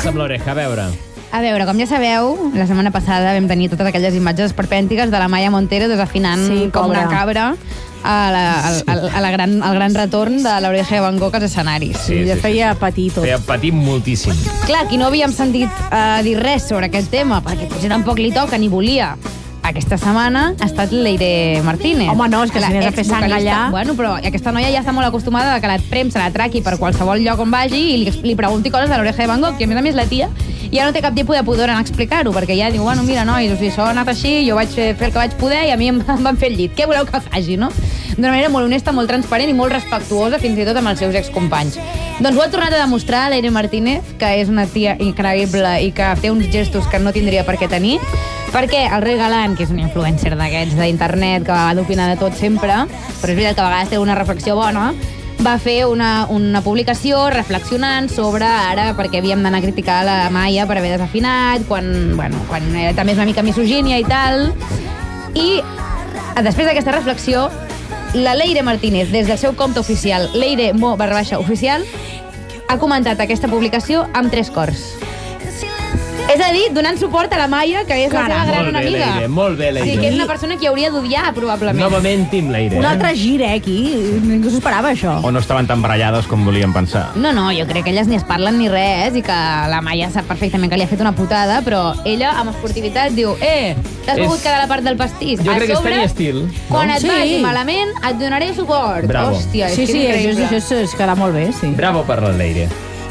passa amb l'oreja? A veure, com ja sabeu, la setmana passada vam tenir totes aquelles imatges esperpèntiques de la Maya Montero desafinant com una cabra al gran retorn de l'Oreja de Van Gogh als escenaris. Sí, feia patir tot. Feia patir moltíssim. Clar, aquí no havíem sentit dir res sobre aquest tema, perquè potser tampoc li toca ni volia. Aquesta setmana ha estat Leire Martínez. Home, no, és que si anés a fer sang allà... Bueno, però aquesta noia ja està molt acostumada a que la premsa la traqui per qualsevol lloc on vagi i li pregunti coses de l'Oreja de Van Gogh, que a més la tia ja no té cap tipus de pudor en explicar-ho, perquè ja diu, bueno, mira, nois, o sigui, això ha anat així, jo vaig fer el que vaig poder i a mi em van fer el llit. Què voleu que faci, no? D'una manera molt honesta, molt transparent i molt respectuosa, fins i tot amb els seus excompanys. Doncs ho ha tornat a demostrar Leire Martínez, que és una tia increïble i que té uns gestos que no tindria per què tenir, perquè el Rei Galant, que és un influencer d'aquests d'internet, que va d'opinar de tot sempre, però és veritat que a vegades té una reflexió bona, va fer una publicació reflexionant sobre ara perquè havíem d'anar a criticar la Maya per haver desafinat, quan també és una mica misogínia i tal. I després d'aquesta reflexió, la Leire Martínez, des del seu compte oficial, leire_oficial, ha comentat aquesta publicació amb 3 cors. És a dir, donant suport a la Maya, que és la seva gran amiga. Molt bé, Leire. Sí, que és una persona que hauria d'odiar, probablement. Novament, Team Leire. Un altre gir, aquí. Ningú s'esperava, això. O no estaven tan barallades com volíem pensar? No, jo crec que elles ni es parlen ni res, i que la Maya sap perfectament que li ha fet una putada, però ella, amb esportivitat, diu t'has volgut quedar a la part del pastís. Jo crec que és tenir estil. Quan et vagi malament, et donaré suport. Bravo. Hòstia, és Sí, increïble. això és quedar molt bé, sí. Bravo per la Leire.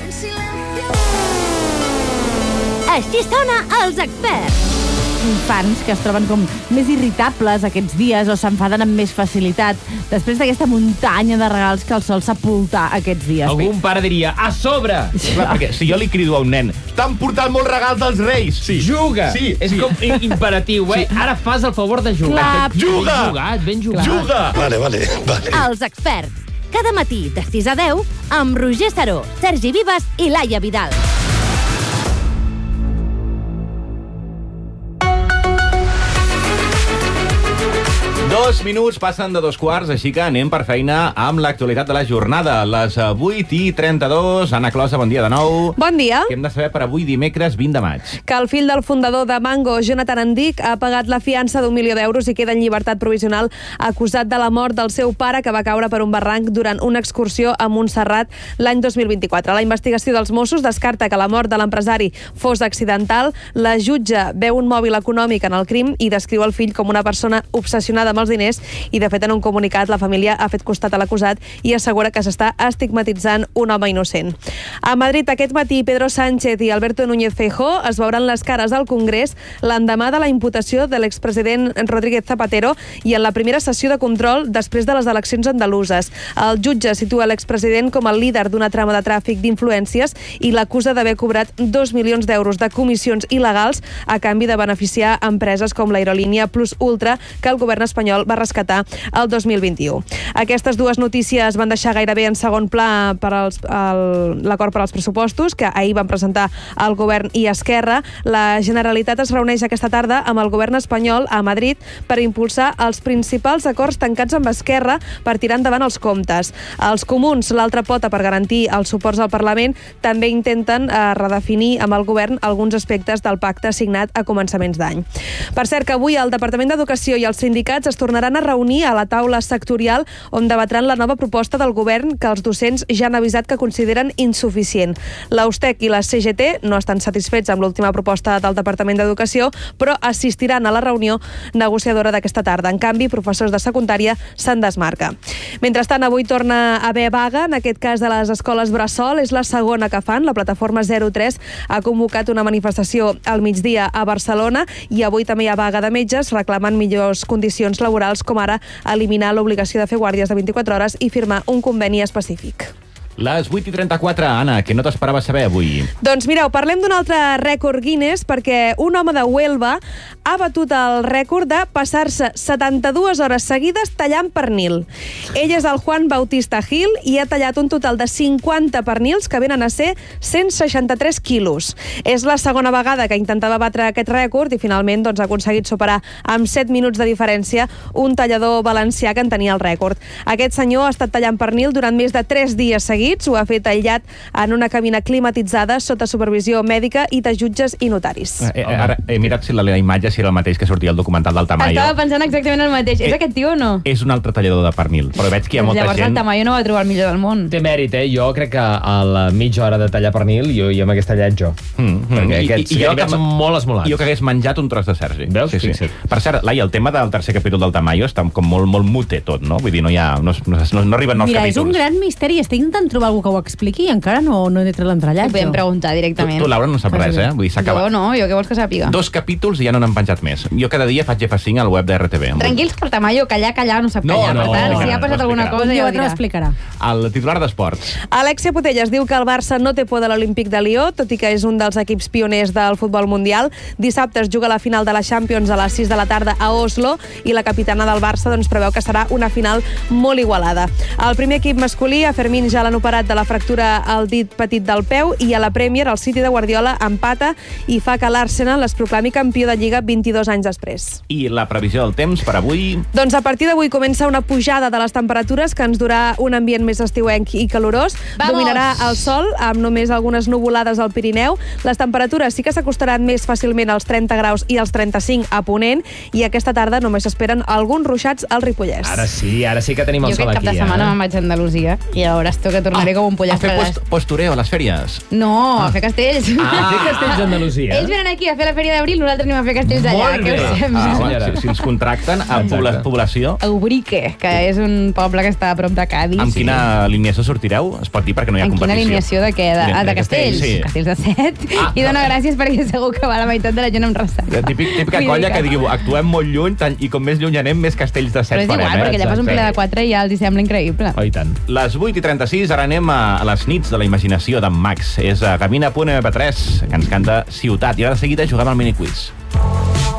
Així sona Els Experts. Fans que es troben com més irritables aquests dies o s'enfaden amb més facilitat després d'aquesta muntanya de regals que el sol sepultar aquests dies. Algun pare diria, a sobre! Clar, perquè si jo li crido a un nen, t'han portat molts regals dels Reis. Sí. Juga! Sí. És com imperatiu, eh? Sí. Ara fas el favor de jugar. Juga! Ben jugat. Juga! Vale. Els Experts. Cada matí de 6 a 10 amb Roger Saró, Sergi Vives i Laia Vidal. Dos minuts passen de 2 quarts, així que anem per feina amb l'actualitat de la jornada. Les 8:32. Anna Closa, bon dia de nou. Bon dia. Què hem de saber per avui, dimecres 20 de maig? Que el fill del fundador de Mango, Jonathan Andic, ha pagat la fiança d'1 milió d'euros i queda en llibertat provisional acusat de la mort del seu pare, que va caure per un barranc durant una excursió a Montserrat l'any 2024. La investigació dels Mossos descarta que la mort de l'empresari fos accidental. La jutge veu un mòbil econòmic en el crim i descriu el fill com una persona obsessionada amb els diners, i de fet en un comunicat la família ha fet costat a l'acusat i assegura que s'està estigmatitzant un home innocent. A Madrid aquest matí Pedro Sánchez i Alberto Núñez Feijóo es veuran les cares al Congrés l'endemà de la imputació de l'expresident Rodríguez Zapatero i en la primera sessió de control després de les eleccions andaluses. El jutge situa l'expresident com el líder d'una trama de tràfic d'influències i l'acusa d'haver cobrat 2 milions d'euros de comissions il·legals a canvi de beneficiar empreses com l'Aerolínia Plus Ultra, que el govern espanyol va rescatar el 2021. Aquestes dues notícies van deixar gairebé en segon pla per l'acord per als pressupostos, que ahir van presentar el govern i Esquerra. La Generalitat es reuneix aquesta tarda amb el govern espanyol a Madrid per impulsar els principals acords tancats amb Esquerra per tirar endavant els comptes. Els comuns, l'altra pota per garantir els suports al Parlament, també intenten redefinir amb el govern alguns aspectes del pacte signat a començaments d'any. Per cert, que avui el Departament d'Educació i els sindicats es tornaran a reunir a la taula sectorial on debatran la nova proposta del govern que els docents ja han avisat que consideren insuficient. L'Austec i la CGT no estan satisfets amb l'última proposta del Departament d'Educació, però assistiran a la reunió negociadora d'aquesta tarda. En canvi, professors de secundària se'n desmarca. Mentrestant, avui torna a haver vaga, en aquest cas de les escoles Bressol. És la segona que fan. La plataforma 03 ha convocat una manifestació al migdia a Barcelona i avui també hi ha vaga de metges reclamant millors condicions laborals, com ara eliminar l'obligació de fer guàrdies de 24 hores i firmar un conveni específic. Les 8:34, Anna, que no t'esperava saber avui. Doncs mireu, parlem d'un altre rècord Guinness, perquè un home de Huelva ha batut el rècord de passar-se 72 hores seguides tallant pernil. Ell és el Juan Bautista Gil i ha tallat un total de 50 pernils que venen a ser 163 quilos. És la segona vegada que intentava batre aquest rècord i finalment ha aconseguit superar amb 7 minuts de diferència un tallador valencià que en tenia el rècord. Aquest senyor ha estat tallant pernil durant més de 3 dies seguits seguits. Ho ha fet aïllat en una cabina climatitzada sota supervisió mèdica i de jutges i notaris. Ara he mirat si la imatge si era el mateix que sortia al documental del Tamayo. Estava pensant exactament el mateix. És aquest tio o no? És un altre tallador de pernil, però veig que hi ha molta Llavors gent... el Tamayo no va trobar el millor del món. Té mèrit, Jo crec que a la mitja hora de tallar pernil jo m'hagués tallat jo. Perquè aquests ganivets són molt esmolats. Jo que hagués menjat un tros de Sergi. Veus? Sí. Fixa't. Per cert, Laia, el tema del tercer capítol del Tamayo està com molt mute tot, no? Vull dir, no arriben nous Mira, capítols. és un gran misteri. Estic intentant trobar algú que ho expliqui i encara no he tret l'entrellat. Ho podem preguntar directament. Tu, Laura, no saps res, eh? Vull dir, s'acaba. Jo no, jo què vols que sàpiga? 2 capítols i ja no n'han penjat més. Jo cada dia faig F5 al web de RTV. Tranquils que el Tamayo callar no sap callar. No, Per tant, no, si ha passat no alguna explicarà. cosa ja ho Un dia dirà. explicarà. El titular d'Esports. Alexia Putellas diu que el Barça no té por de l'Olímpic de Lió, tot i que és un dels equips pioners del futbol mundial. Dissabte es juga la final de la Champions a les 6 de la tarda a Oslo i la capitana del Barça preveu que serà una final molt igualada. Al primer equip masculí, a Fermín ja l'han operat de la fractura al dit petit del peu i a la Premier el City de Guardiola empata i fa que l'Arsenal es proclami campió de Lliga 22 anys després. I la previsió del temps per avui... Doncs a partir d'avui comença una pujada de les temperatures que ens durà un ambient més estiuenc i calorós. Vamos! Dominarà el sol amb només algunes nuvolades al Pirineu. Les temperatures sí que s'acostaran més fàcilment als 30 graus i als 35 a Ponent i aquesta tarda només s'esperen alguns ruixats al Ripollès. Ara sí que tenim el Jo sol aquest aquí. cap de setmana me'n vaig a Andalusia i a veure que tornaré com un A pollastre. fer postureo a les fèries. No, a fer castells. Fer castells d'Andalusia. Ells venen aquí a fer la fèria d'abril, nosaltres anem a fer castells d'allà. Molt Què bé. us sembla? senyora. Si ens contracten a Exacte. població, A Ubrique, que és un poble que està a prop de Cádiz. amb quina alineació sortireu? Es pot dir perquè no hi ha En quina competició. alineació de què? De castells? Sí. Castells de 7. I dona gràcies perquè segur que va la meitat de la gent amb ressaca. Típica colla que digui, actuem molt lluny i com més lluny anem, més castells de 7 Però és igual, farem. perquè allà fas un ple de 4 i ja els hi sembla increïble. Oh, i tant. Les 8:36, ara anem a les nits de la imaginació d'en Max. És a Camina.mp3, que ens canta Ciutat. I ara de seguida juguem al miniquiz.